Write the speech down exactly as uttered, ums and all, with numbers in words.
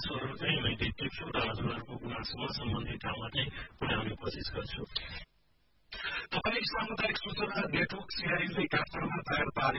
गुनासोहरू चाहिँ मैले टिप्छु र हजुरहरूको गुनासोमा सम्बन्धित ठाउँमा चाहिँ पुर्याउने कोसिस गर्छु। तपाईले सामुदायिक सूचना नेटवर्क सीआईएनले काठमाडौँमा तयार पारेको